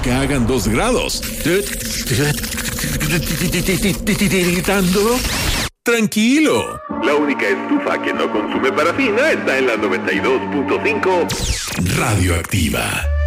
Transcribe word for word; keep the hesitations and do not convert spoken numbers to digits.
que hagan dos grados. Tranquilo. La única estufa que no consume parafina está en la noventa y dos punto cinco Radioactiva.